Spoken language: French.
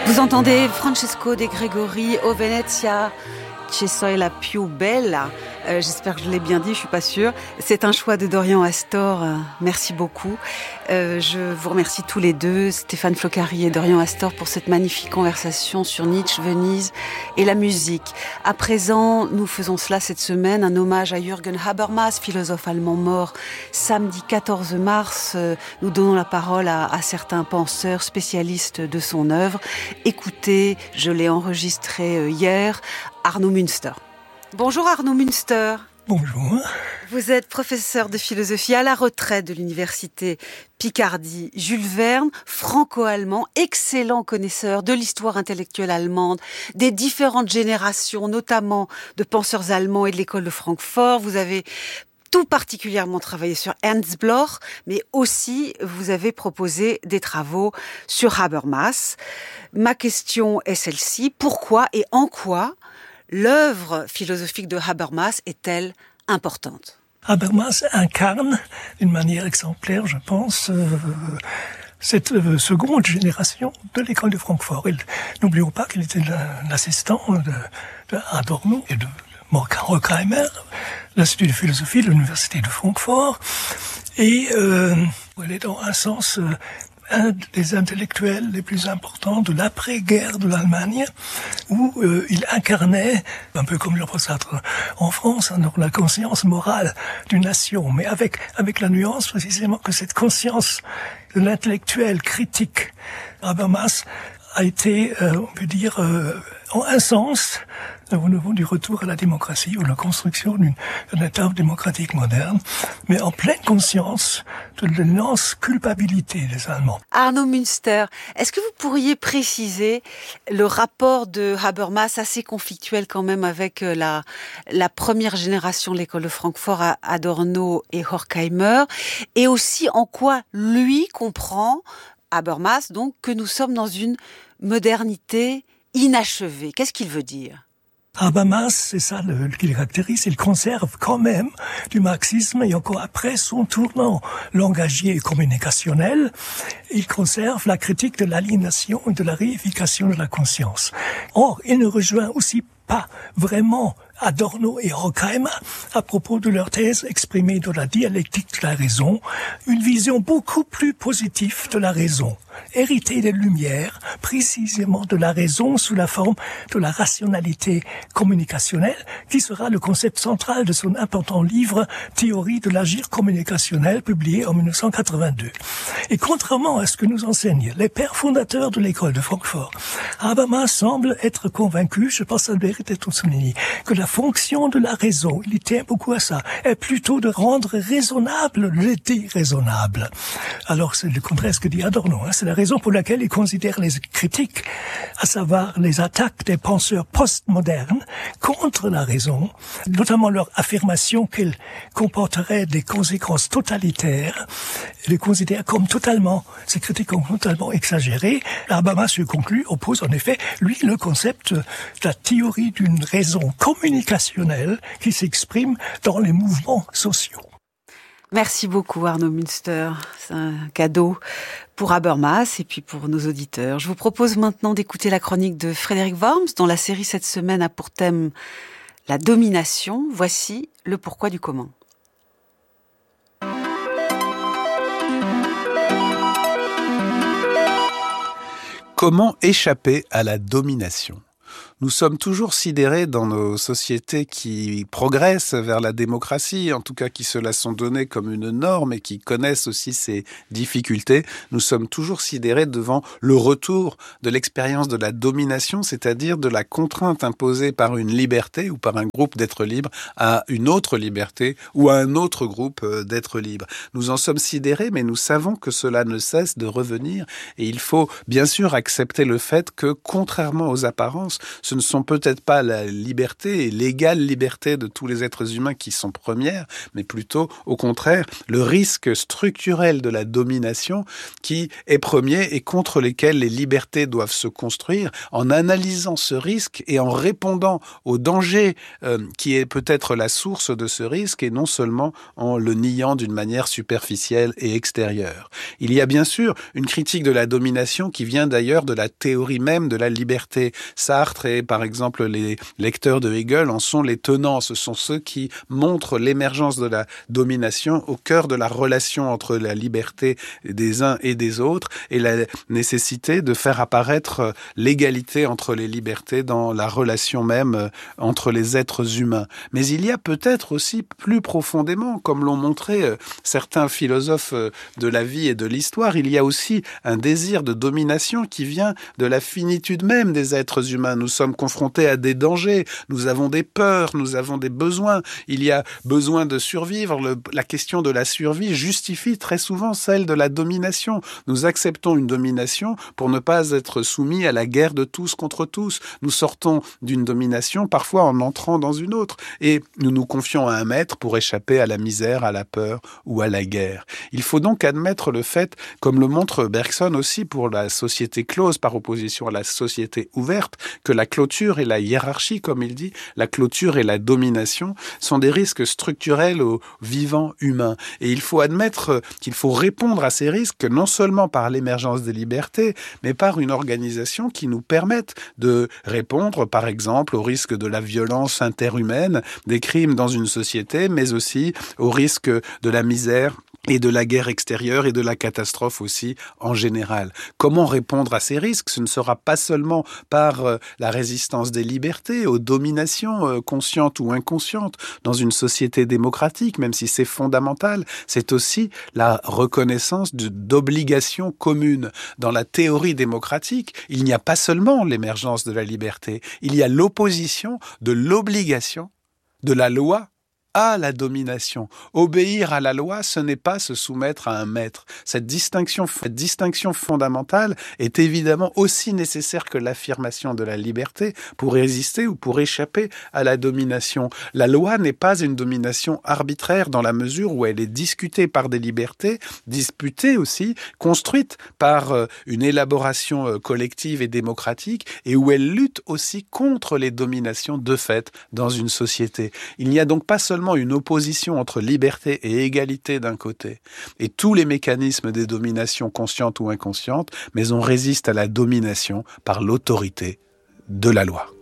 Vous entendez Francesco De Gregori, O Venezia, Ci sei la più bella. J'espère que je l'ai bien dit, je suis pas sûre. C'est un choix de Dorian Astor. Merci beaucoup. Je vous remercie tous les deux, Stéphane Floccari et Dorian Astor, pour cette magnifique conversation sur Nietzsche, Venise et la musique. À présent, nous faisons cela cette semaine, un hommage à Jürgen Habermas, philosophe allemand mort samedi 14 mars. Nous donnons la parole à certains penseurs spécialistes de son œuvre. Écoutez, je l'ai enregistré hier, Arno Münster. Bonjour Arno Münster. Bonjour. Vous êtes professeur de philosophie à la retraite de l'université Picardie Jules Verne, franco-allemand, excellent connaisseur de l'histoire intellectuelle allemande, des différentes générations, notamment de penseurs allemands et de l'école de Francfort. Vous avez tout particulièrement travaillé sur Ernst Bloch, mais aussi vous avez proposé des travaux sur Habermas. Ma question est celle-ci: pourquoi et en quoi l'œuvre philosophique de Habermas est-elle importante? Habermas incarne d'une manière exemplaire, je pense, cette seconde génération de l'école de Francfort. N'oublions pas qu'il était l'assistant de Adorno et de Horkheimer, l'Institut de philosophie de l'Université de Francfort. Et elle est dans un sens un des intellectuels les plus importants de l'après-guerre de l'Allemagne, où il incarnait, un peu comme le Sartre en France, la conscience morale d'une nation, mais avec la nuance précisément que cette conscience de l'intellectuel critique, Habermas a été, on peut dire, en un sens, au niveau du retour à la démocratie ou la construction d'un État démocratique moderne, mais en pleine conscience de l'immense culpabilité des Allemands. Arno Münster, est-ce que vous pourriez préciser le rapport de Habermas, assez conflictuel quand même, avec la première génération de l'école de Francfort, Adorno et Horkheimer, et aussi en quoi lui comprend, Habermas, donc, que nous sommes dans une modernité inachevée? Qu'est-ce qu'il veut dire? Habermas, c'est ça qui le caractérise, il conserve quand même du marxisme, et encore après son tournant langagier et communicationnel, il conserve la critique de l'aliénation et de la réification de la conscience. Or, il ne rejoint aussi pas vraiment Adorno et Horkheimer à propos de leur thèse exprimée dans la dialectique de la raison, une vision beaucoup plus positive de la raison, héritée des Lumières, précisément de la raison sous la forme de la rationalité communicationnelle, qui sera le concept central de son important livre Théorie de l'agir communicationnel, publié en 1982. Et contrairement à ce que nous enseignent les pères fondateurs de l'école de Francfort, Habermas semble être convaincu, je pense que ça mérite d'être souligné, que la fonction de la raison, il tient beaucoup à ça, est plutôt de rendre raisonnable le déraisonnable. Alors c'est le contraire de ce que dit Adorno, c'est la raison pour laquelle il considère les critiques, à savoir les attaques des penseurs postmodernes contre la raison, notamment leur affirmation qu'elle comporterait des conséquences totalitaires, il les considère comme totalement, ces critiques comme totalement exagérées. Habermas, je conclus, oppose en effet, lui, le concept de la théorie d'une raison communicationnelle qui s'exprime dans les mouvements sociaux. Merci beaucoup Arno Münster, c'est un cadeau pour Habermas et puis pour nos auditeurs. Je vous propose maintenant d'écouter la chronique de Frédéric Worms, dont la série cette semaine a pour thème la domination. Voici le pourquoi du comment. Comment échapper à la domination ? Nous sommes toujours sidérés dans nos sociétés qui progressent vers la démocratie, en tout cas qui se la sont données comme une norme et qui connaissent aussi ses difficultés. Nous sommes toujours sidérés devant le retour de l'expérience de la domination, c'est-à-dire de la contrainte imposée par une liberté ou par un groupe d'êtres libres à une autre liberté ou à un autre groupe d'êtres libres. Nous en sommes sidérés, mais nous savons que cela ne cesse de revenir et il faut bien sûr accepter le fait que, contrairement aux apparences, ce ne sont peut-être pas la liberté et l'égale liberté de tous les êtres humains qui sont premières, mais plutôt, au contraire, le risque structurel de la domination qui est premier et contre lesquels les libertés doivent se construire en analysant ce risque et en répondant au danger qui est peut-être la source de ce risque et non seulement en le niant d'une manière superficielle et extérieure. Il y a bien sûr une critique de la domination qui vient d'ailleurs de la théorie même de la liberté. Sartre et par exemple les lecteurs de Hegel en sont les tenants. Ce sont ceux qui montrent l'émergence de la domination au cœur de la relation entre la liberté des uns et des autres et la nécessité de faire apparaître l'égalité entre les libertés dans la relation même entre les êtres humains. Mais il y a peut-être aussi plus profondément, comme l'ont montré certains philosophes de la vie et de l'histoire, il y a aussi un désir de domination qui vient de la finitude même des êtres humains. Nous sommes confrontés à des dangers, nous avons des peurs, nous avons des besoins. Il y a besoin de survivre. La question de la survie justifie très souvent celle de la domination. Nous acceptons une domination pour ne pas être soumis à la guerre de tous contre tous. Nous sortons d'une domination parfois en entrant dans une autre et nous nous confions à un maître pour échapper à la misère, à la peur ou à la guerre. Il faut donc admettre le fait, comme le montre Bergson aussi pour la société close par opposition à la société ouverte, que la clôture et la hiérarchie, comme il dit, la clôture et la domination sont des risques structurels au vivant humain. Et il faut admettre qu'il faut répondre à ces risques non seulement par l'émergence des libertés, mais par une organisation qui nous permette de répondre, par exemple, au risque de la violence interhumaine, des crimes dans une société, mais aussi au risque de la misère et de la guerre extérieure et de la catastrophe aussi en général. Comment répondre à ces risques? Ce ne sera pas seulement par la résistance des libertés, aux dominations conscientes ou inconscientes dans une société démocratique, même si c'est fondamental, c'est aussi la reconnaissance d'obligations communes. Dans la théorie démocratique, il n'y a pas seulement l'émergence de la liberté, il y a l'opposition de l'obligation de la loi à la domination. Obéir à la loi, ce n'est pas se soumettre à un maître. Cette distinction fondamentale est évidemment aussi nécessaire que l'affirmation de la liberté pour résister ou pour échapper à la domination. La loi n'est pas une domination arbitraire dans la mesure où elle est discutée par des libertés, disputée aussi, construite par une élaboration collective et démocratique et où elle lutte aussi contre les dominations de fait dans une société. Il n'y a donc pas seulement une opposition entre liberté et égalité d'un côté et tous les mécanismes des dominations conscientes ou inconscientes, mais on résiste à la domination par l'autorité de la loi.